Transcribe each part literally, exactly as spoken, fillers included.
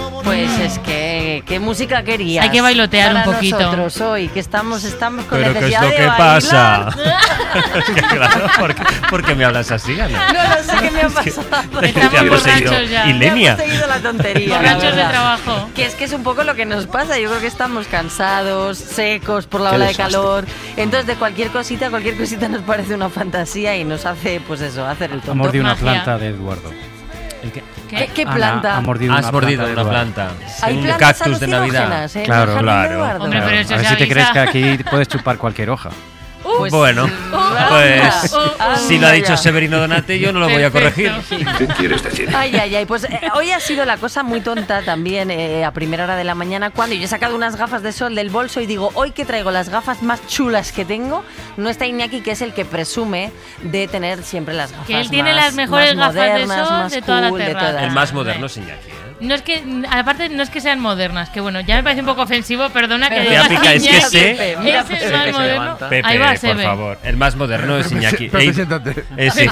Pues es que, ¿qué música querías? Hay que bailotear para un poquito. Nosotros hoy, que estamos, estamos con Pero ¿qué es necesidad lo de que bailar. pasa? Es que claro, ¿por qué, por qué me hablas así, Ana? No lo sé qué me ha pasado. Estamos Te ha poseído borrachos ya. Ilenia. Me ha seguido la tontería. la Borrachos de verdad. trabajo. Que es que es un poco lo que nos pasa. Yo creo que estamos cansados, secos por la Qué ola de desastre. calor. Entonces, de cualquier cosita, cualquier cosita nos parece una fantasía y nos hace, pues eso, hacer el Ha tonto. mordido una Magia. planta de Eduardo. ¿El qué? ¿Qué, qué Ana planta? ha mordido Has una mordido planta de una Eduardo. planta. Hay Un plantas cactus de Navidad. alucinógenas, ¿eh? En Claro, el jardín claro. de Eduardo. Hombre, pero A eso ver se si te crees avisa. que aquí puedes chupar cualquier hoja. Pues, Bueno, anda. pues Anda si lo ha dicho ya. Severino Donate, yo no lo voy a corregir. Perfecto. ¿Qué quieres decir? Ay, ay, ay. Pues eh, hoy ha sido la cosa muy tonta también eh, a primera hora de la mañana cuando yo he sacado unas gafas de sol del bolso y digo, hoy que traigo las gafas más chulas que tengo, no está Iñaki, que es el que presume de tener siempre las gafas Que él tiene más- las mejores más gafas de modernas, sol más de toda la cool, de terraza. todas. El más moderno es Iñaki, ¿eh? No es que, aparte, no es que sean modernas, que bueno, ya me parece un poco ofensivo, perdona que Pero digas Pepe, es que Iñaki, sé- Mira, ese es Pepe, el más se moderno. levanta. Pepe, Ahí va, por Sebe. favor. El más moderno es Iñaki. Pepe, Ey, siéntate. eh, sí.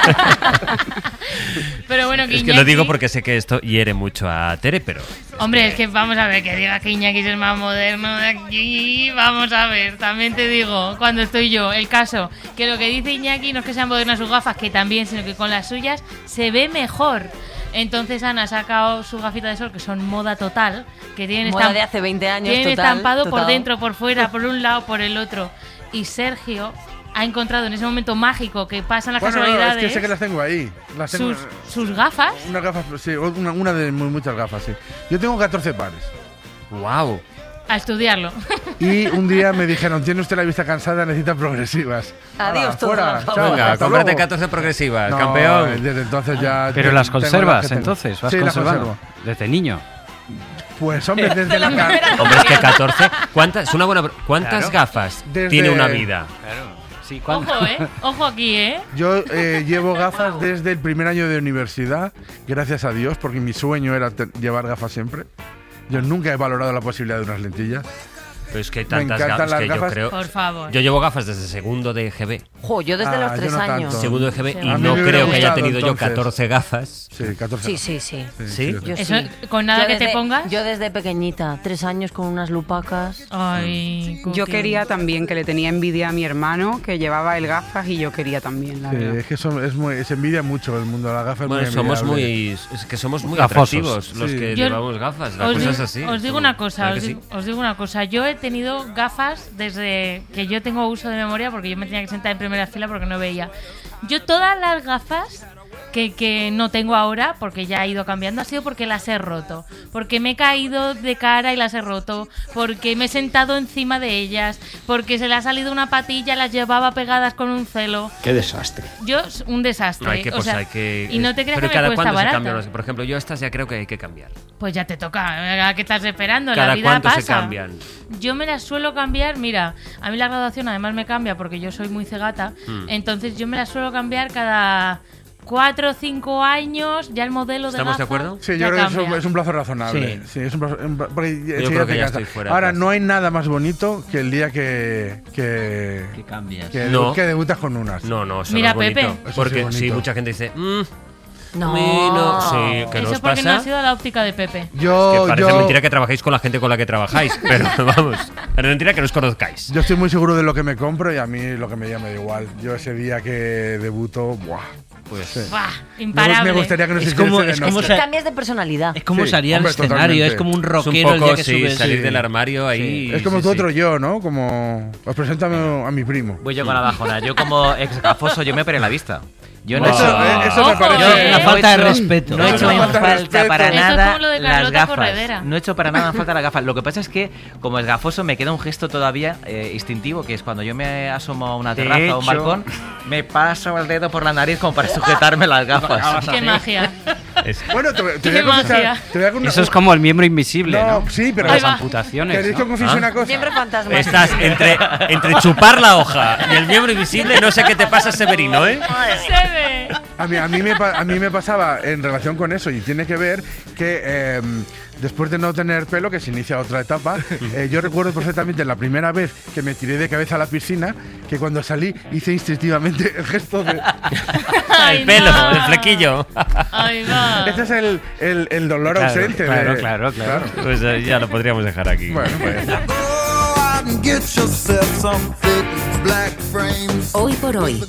Pero bueno, que Es que lo Iñaki- digo porque sé que esto hiere mucho a Tere, pero... Hombre, es que vamos a ver, que diga que Iñaki es el más moderno de aquí, vamos a ver, también te digo, cuando estoy yo, el caso, que lo que dice Iñaki no es que sean modernas sus gafas, que también, sino que con las suyas se ve mejor. Entonces Ana ha sacado su gafita de sol, que son moda total, que tienen, Moda estamp- de hace veinte años, tienen total, estampado por total. dentro, por fuera, por un lado, por el otro. Y Sergio ha encontrado en ese momento mágico que pasan las Bueno, no, es casualidades que sé que las tengo ahí. Las tengo, sus, sus gafas. Unas gafas, sí, una, una de mu- muchas gafas, sí. Yo tengo catorce pares. ¡Wow! A estudiarlo. Y un día me dijeron, tiene usted la vista cansada, necesita progresivas. Adiós, Hala, todo fuera, trabajado. chao, Venga, hasta cómprate luego. catorce progresivas, No, campeón. Desde entonces ya... Pero te- las tengo conservas, que tengo. entonces, vas Sí, las conservando. conservo. Desde niño. Pues hombre, desde la... ca- Hombre, es que catorce... ¿Cuántas, es una buena, ¿cuántas Claro. gafas Desde- tiene una vida? Sí, ¿cuándo? Ojo, ¿eh? Ojo aquí, ¿eh? Yo eh, llevo gafas desde el primer año de universidad, gracias a Dios, porque mi sueño era te- llevar gafas siempre. Yo nunca he valorado la posibilidad de unas lentillas. Pero es que hay Me tantas encantan gafas las que yo gafas. creo... Por favor. Yo llevo gafas desde segundo de G B. Jo, yo desde Ah, los yo tres no años. tanto. Segundo de G B Sí. y A mí no me creo hubiera que haya gustado, tenido yo entonces. catorce gafas. Sí, catorce. Sí, sí, sí. ¿Sí? yo- Yo Eso, sí. con nada Yo que te desde- pongas. Yo desde pequeñita, tres años con unas lupacas. Ay, Yo Cookie. quería también, que le tenía envidia a mi hermano, que llevaba el gafas, y yo quería también, la Sí, verdad. es que son- es muy, se envidia mucho el mundo de las gafas. es Bueno, muy somos envidiable. muy... Es que somos muy Gafosos. atractivos los Sí. que Yo- llevamos gafas. La Os, cosa di- es así. os digo Somos- una cosa, ¿verdad os, que di- sí? os digo una cosa. Yo he tenido gafas desde que yo tengo uso de memoria, porque yo me tenía que sentar en primera fila porque no veía. Yo todas las gafas que, que no tengo ahora, porque ya he ido cambiando, ha sido porque las he roto. Porque me he caído de cara y las he roto. Porque me he sentado encima de ellas. Porque se le ha salido una patilla, las llevaba pegadas con un celo. Qué desastre. Yo, es un desastre. No hay que, o pues sea, hay que... y no te creas Pero que cada me cuesta cuándo se barato. cambian los- Por ejemplo, yo estas ya creo que hay que cambiar. Pues ya te toca. ¿A qué estás esperando? La ¿Cada vida cuánto pasa. se cambian? Yo me las suelo cambiar, mira, a mí la graduación además me cambia porque yo soy muy cegata, Hmm. entonces yo me las suelo cambiar cada cuatro o cinco años, ya el modelo de ¿Estamos de gafa acuerdo? Sí, yo ya creo que es un, cambia. es un plazo razonable. Sí. Sí, es un plazo, un pla- porque enseguida creo te que ya cansa. estoy fuera Ahora, casi. no hay nada más bonito que el día que, que, Que cambias. que, No. que debutas con unas. No, no, eso Mira, no es bonito. Pepe. Eso Porque sí es bonito. sí, mucha gente dice... "Mm, No. a mí no". Sí, ¿qué Eso nos es porque pasa? no ha sido la óptica de Pepe. Yo, Que parece yo, mentira que trabajéis con la gente con la que trabajáis, pero vamos, es mentira que nos conozcáis. yo estoy muy seguro de lo que me compro y a mí lo que me llama me da igual. Yo ese día que debuto, buah. Pues Sí. ¡Buah! Me, Imparable. me gustaría que no se Es como- hiciese es de como noche. se- Cambias de personalidad. Es como Sí, salir hombre, al escenario, totalmente. es como un es un rockero el poco, día que sí, subes. salir sí. del armario ahí. Es como sí, tu sí. otro yo, ¿no? Como os presento a mi, a mi primo. Voy yo con la bajona. Yo como ex gafoso, yo me operé la vista. Yo no Wow. he hecho... Eso, eh, eso me Ojo, parece. eh. Una No falta de he hecho- respeto. No he Eso hecho es en falta de falta respeto. para Esto es nada como lo de las Carlota gafas. Corredera. No he hecho para nada en falta las gafas. Lo que pasa es que, como es gafoso, me queda un gesto todavía eh, instintivo, que es cuando yo me asomo a una De terraza o un hecho- balcón, me paso el dedo por la nariz como para sujetarme las gafas. ¡Qué magia! Es- Bueno, te, te Qué voy a confesar. magia. Te voy a con- Eso es como el miembro invisible, No, ¿no? sí, pero Ahí Las va. amputaciones, ¿Queréis que os ¿no? confiese ¿Ah? una cosa? Siempre fantasma. Estás entre, entre chupar la hoja y el miembro invisible, no sé qué te pasa, Severino, ¿eh? ¡Se ve! A mí, a, mí me, pa- a mí me pasaba en relación con eso y tiene que ver que eh, después de no tener pelo, que se inicia otra etapa, eh, yo recuerdo perfectamente la primera vez que me tiré de cabeza a la piscina, que cuando salí hice instintivamente el gesto de... Ay, El pelo, no. el flequillo. Ahí va. Ah. Este es el, el, el dolor Claro, ausente. claro, de- claro, claro. Pues eh, ya lo podríamos dejar aquí. Bueno, pues. Hoy por hoy.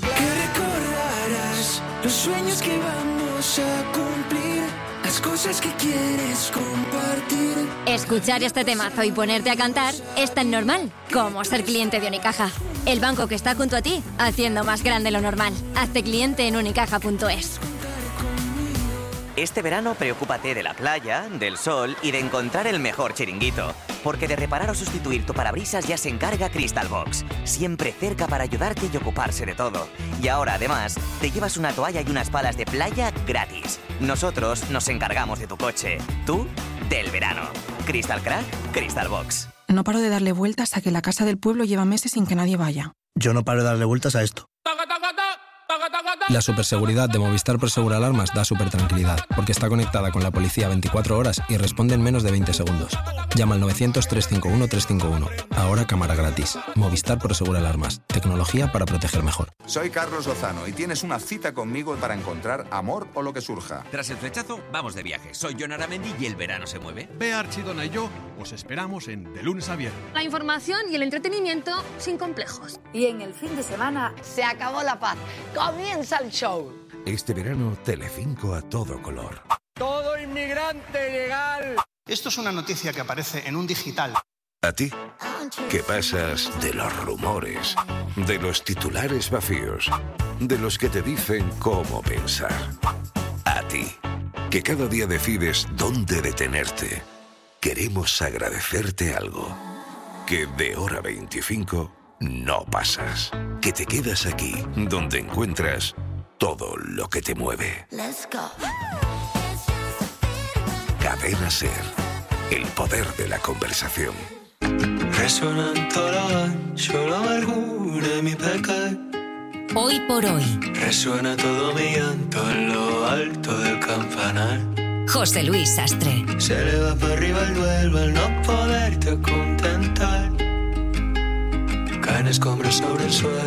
Los sueños que vamos a cumplir, las cosas que quieres compartir. Escuchar este temazo y ponerte a cantar es tan normal como ser cliente de Unicaja. El banco que está junto a ti, haciendo más grande lo normal. Hazte cliente en unicaja punto es. Este verano preocúpate de la playa, del sol y de encontrar el mejor chiringuito. Porque de reparar o sustituir tu parabrisas ya se encarga Crystal Box. Siempre cerca para ayudarte y ocuparse de todo. Y ahora, además, te llevas una toalla y unas palas de playa gratis. Nosotros nos encargamos de tu coche. Tú, del verano. Crystal Crack, Crystal Box. No paro de darle vueltas a que la casa del pueblo lleva meses sin que nadie vaya. Yo no paro de darle vueltas a esto. La superseguridad de Movistar Prosegur Alarmas da súper tranquilidad, porque está conectada con la policía veinticuatro horas y responde en menos de veinte segundos. Llama al novecientos, trescientos cincuenta y uno, trescientos cincuenta y uno. Ahora cámara gratis. Movistar Prosegur Alarmas. Tecnología para proteger mejor. Soy Carlos Lozano y tienes una cita conmigo para encontrar amor o lo que surja. Tras el flechazo, vamos de viaje. Soy Jon Aramendi y el verano se mueve. Bea Archidona y yo os esperamos en De Lunes a Viernes. La información y el entretenimiento sin complejos. Y en el fin de semana se acabó la paz. Comienza el show. Este verano, Telecinco a todo color. Todo inmigrante legal. Esto es una noticia que aparece en un digital. ¿A ti? ¿Qué pasas de los rumores, de los titulares vacíos, de los que te dicen cómo pensar? A ti, que cada día decides dónde detenerte. Queremos agradecerte algo. Que de hora veinticinco no pasas. Que te quedas aquí, donde encuentras todo lo que te mueve. Let's go. Cadena SER. El poder de la conversación. Resuena en todo lo ancho la amargura de mi pecado. Hoy por hoy. Resuena todo mi llanto en lo alto del campanar. José Luis Sastre. Se le va para arriba el duelo al no poderte contentar. Caen escombros sobre el suelo.